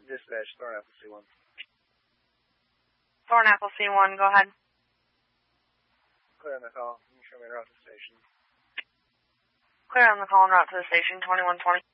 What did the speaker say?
dispatch, Thornapple C1. Thornapple C1, go ahead. Clear on the call. Can you show me the route to the station? Clear on the call and route to the station, 2120.